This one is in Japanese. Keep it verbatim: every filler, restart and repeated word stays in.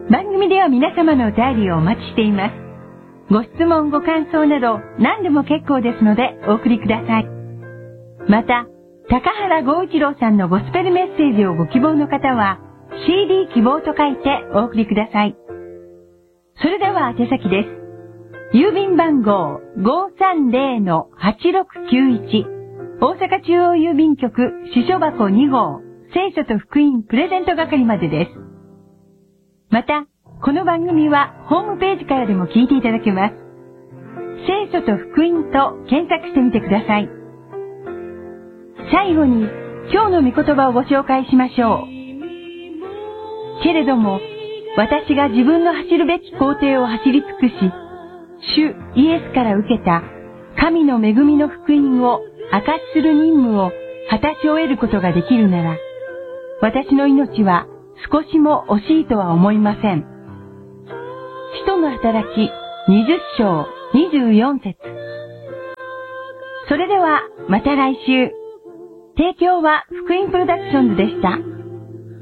番組では皆様のお便りをお待ちしています。ご質問ご感想など何でも結構ですのでお送りください。また、高原剛一郎さんのゴスペルメッセージをご希望の方は シーディー 希望と書いてお送りください。それでは宛先です。郵便番号 ごーさんぜろのはちろくきゅういち 大阪中央郵便局支所箱に号聖書と福音プレゼント係までです。また、この番組はホームページからでも聞いていただけます。聖書と福音と検索してみてください。最後に今日の御言葉をご紹介しましょう。けれども、私が自分の走るべき行程を走り尽くし、主イエスから受けた神の恵みの福音を証しする任務を果たし終えることができるなら、私の命は少しも惜しいとは思いません。使徒の働きにじゅっ章にじゅうよん節。それではまた来週。提供は福音プロダクションズでした。